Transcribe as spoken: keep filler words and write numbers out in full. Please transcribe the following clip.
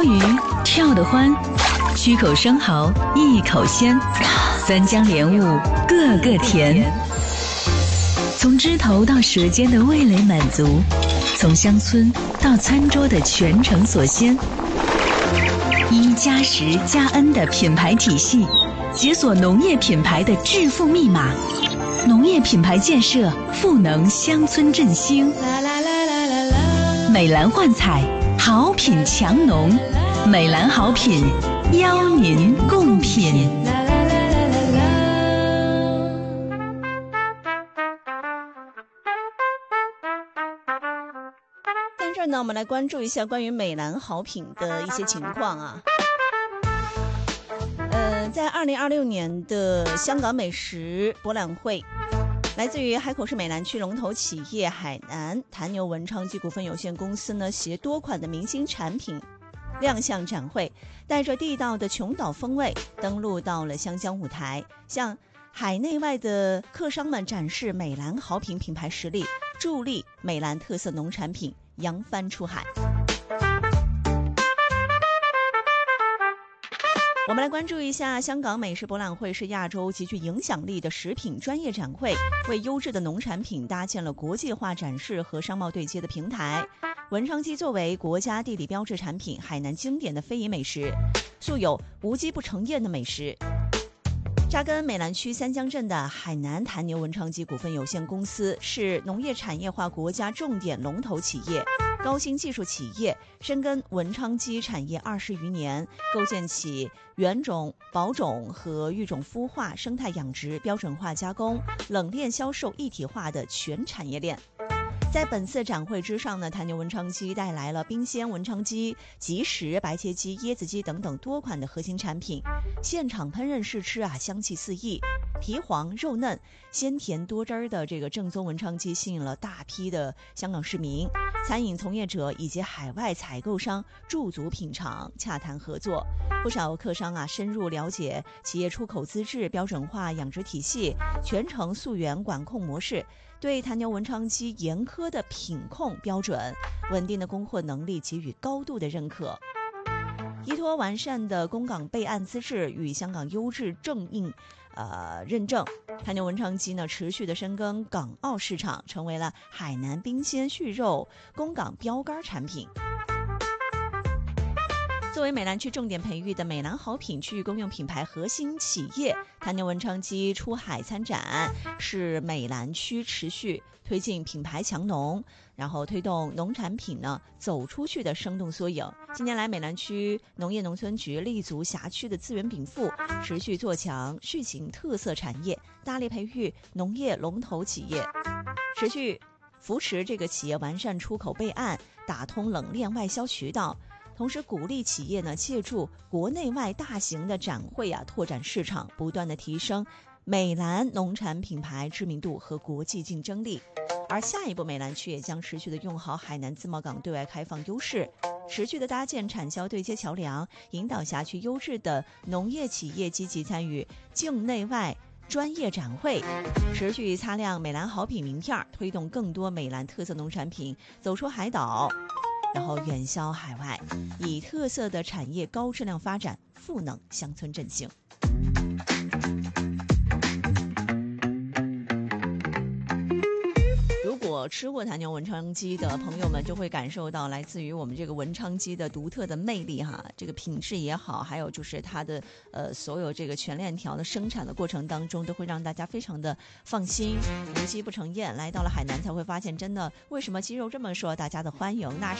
烧鱼跳得欢，曲口生蚝一口鲜，三江莲雾个个甜。从枝头到舌尖的味蕾满足，从乡村到餐桌的全城所鲜。一加十加 N 的品牌体系，解锁农业品牌的致富密码。农业品牌建设，赋能乡村振兴。美兰焕彩，好品强农，美兰好品，邀您共品。 在这儿呢，我们来关注一下关于美兰好品的一些情况啊。呃，在二零二六年的香港美食博览会，来自于海口市美兰区龙头企业海南坛牛文昌鸡股份有限公司呢，携多款的明星产品亮相展会，带着地道的琼岛风味登陆到了湘江舞台，向海内外的客商们展示美兰好品品牌实力，助力美兰特色农产品扬帆出海。我们来关注一下，香港美食博览会是亚洲极具影响力的食品专业展会，为优质的农产品搭建了国际化展示和商贸对接的平台。文昌鸡作为国家地理标志产品，海南经典的非遗美食，素有无鸡不成宴的美食。扎根美兰区三江镇的海南坛牛文昌鸡股份有限公司是农业产业化国家重点龙头企业，高新技术企业，深耕文昌鸡产业二十余年，构建起原种、保种和育种孵化、生态养殖、标准化加工、冷链销售一体化的全产业链。在本次展会之上呢，坛牛文昌鸡带来了冰鲜文昌鸡、即食白切鸡、椰子鸡等等多款的核心产品，现场烹饪试吃啊，香气四溢，皮黄肉嫩、鲜甜多汁儿的这个正宗文昌鸡吸引了大批的香港市民、餐饮从业者以及海外采购商驻足品尝、洽谈合作。不少客商啊，深入了解企业出口资质、标准化养殖体系、全程溯源管控模式，对坛牛文昌鸡严苛的品控标准、稳定的供货能力给予高度的认可。依托完善的供港备案资质与香港优质正印呃认证，坛牛文昌鸡呢持续的深耕港澳市场，成为了海南冰鲜畜肉供港标杆产品。作为美兰区重点培育的美兰好品区域公用品牌核心企业，坛牛文昌鸡出海参展是美兰区持续推进品牌强农，然后推动农产品呢走出去的生动缩影。近年来，美兰区农业农村局立足辖区的资源禀赋，持续做强续行特色产业，大力培育农业龙头企业，持续扶持这个企业完善出口备案，打通冷链外销渠道。同时鼓励企业呢借助国内外大型的展会啊，拓展市场，不断的提升美兰农产品牌知名度和国际竞争力。而下一步，美兰区也将持续的用好海南自贸港对外开放优势，持续的搭建产销对接桥梁，引导辖区优质的农业企业积极参与境内外专业展会，持续擦亮美兰好品名片，推动更多美兰特色农产品走出海岛，然后远销海外，以特色的产业高质量发展，赋能乡村振兴。如果吃过坛牛文昌鸡的朋友们，就会感受到来自于我们这个文昌鸡的独特的魅力哈。这个品质也好，还有就是它的呃所有这个全链条的生产的过程当中，都会让大家非常的放心，无鸡不成宴。来到了海南才会发现，真的为什么鸡肉这么受大家的欢迎，那是